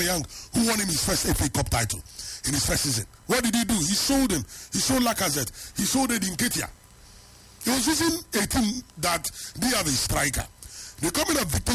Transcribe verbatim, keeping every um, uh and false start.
Young, who won him his first F A Cup title in his first season. What did he do? He sold him. He sold Lacazette. He sold Edin Ketia. He was using a team that they are the striker. The coming of Victor